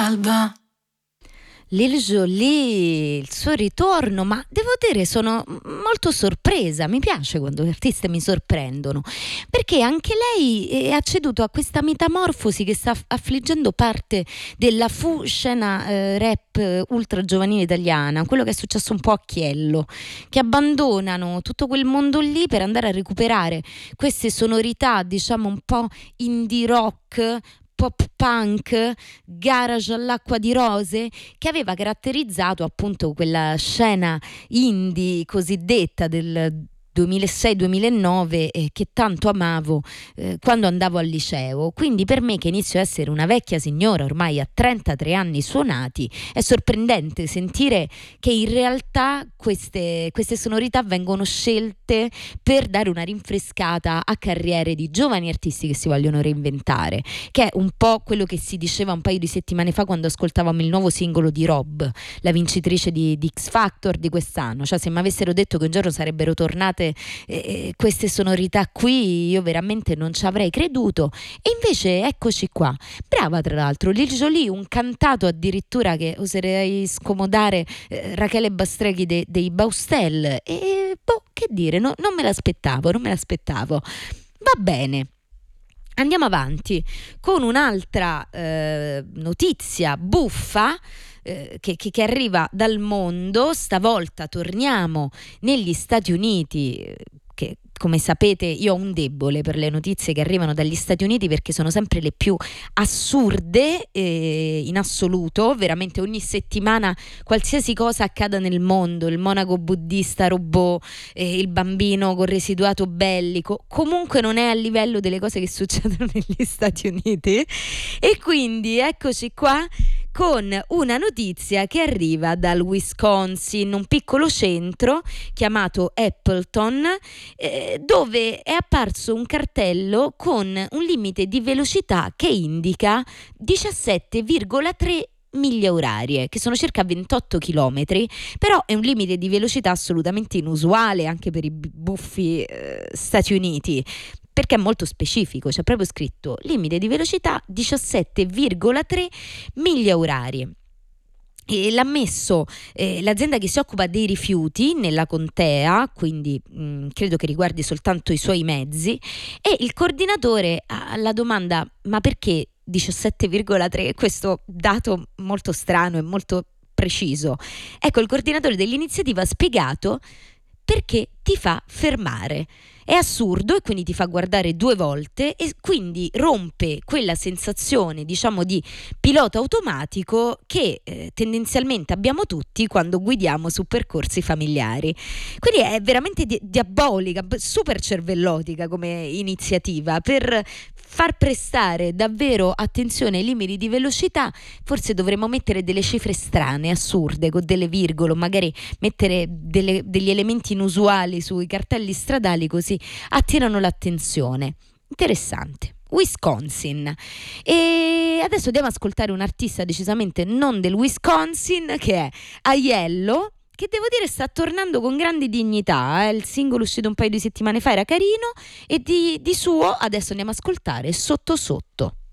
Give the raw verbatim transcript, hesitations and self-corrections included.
all'alba. Lil Jolie, il suo ritorno, ma devo dire sono molto sorpresa, mi piace quando gli artisti mi sorprendono, perché anche lei ha ceduto a questa metamorfosi che sta affliggendo parte della fu scena eh, rap ultra giovanile italiana, quello che è successo un po' a Chiello, che abbandonano tutto quel mondo lì per andare a recuperare queste sonorità, diciamo un po' indie rock, pop punk, garage all'acqua di rose, che aveva caratterizzato appunto quella scena indie cosiddetta del duemilasei duemilanove eh, che tanto amavo eh, quando andavo al liceo. Quindi per me, che inizio a essere una vecchia signora ormai a trentatré anni suonati, è sorprendente sentire che in realtà queste, queste sonorità vengono scelte per dare una rinfrescata a carriere di giovani artisti che si vogliono reinventare, che è un po' quello che si diceva un paio di settimane fa quando ascoltavamo il nuovo singolo di Rob, la vincitrice di, di X Factor di quest'anno. Cioè, se mi avessero detto che un giorno sarebbero tornate Eh, queste sonorità qui, io veramente non ci avrei creduto, e invece eccoci qua. Brava, tra l'altro, Lil Jolie, un cantato addirittura che oserei scomodare eh, Rachele Bastreghi de, dei Baustelle, e boh, che dire, no, non me l'aspettavo, non me l'aspettavo. Va bene. Andiamo avanti con un'altra eh, notizia buffa eh, che, che, che arriva dal mondo. Stavolta torniamo negli Stati Uniti, che come sapete io ho un debole per le notizie che arrivano dagli Stati Uniti, perché sono sempre le più assurde eh, in assoluto. Veramente ogni settimana qualsiasi cosa accada nel mondo, il monaco buddista robot, eh, il bambino con residuato bellico, comunque non è a livello delle cose che succedono negli Stati Uniti. E quindi eccoci qua con una notizia che arriva dal Wisconsin, un piccolo centro chiamato Appleton, eh, dove è apparso un cartello con un limite di velocità che indica diciassette virgola tre miglia orarie, che sono circa ventotto chilometri, però è un limite di velocità assolutamente inusuale anche per i buffi eh, Stati Uniti, perché è molto specifico, c'è proprio scritto limite di velocità diciassette virgola tre miglia orarie. E l'ha messo eh, l'azienda che si occupa dei rifiuti nella contea, quindi mh, credo che riguardi soltanto i suoi mezzi, e il coordinatore alla domanda ma perché diciassette virgola tre, questo dato molto strano e molto preciso, ecco, il coordinatore dell'iniziativa ha spiegato perché ti fa fermare. È assurdo e quindi ti fa guardare due volte, e quindi rompe quella sensazione, diciamo, di pilota automatico che eh, tendenzialmente abbiamo tutti quando guidiamo su percorsi familiari. Quindi è veramente di- diabolica, super cervellotica come iniziativa per far prestare davvero attenzione ai limiti di velocità. Forse dovremmo mettere delle cifre strane, assurde, con delle virgole, o magari mettere delle, degli elementi inusuali sui cartelli stradali, così attirano l'attenzione. Interessante. Wisconsin. E adesso andiamo ad ascoltare un artista decisamente non del Wisconsin, che è Aiello, che devo dire sta tornando con grande dignità, eh. Il singolo uscito un paio di settimane fa era carino, e di, di suo adesso andiamo ad ascoltare Sotto Sotto.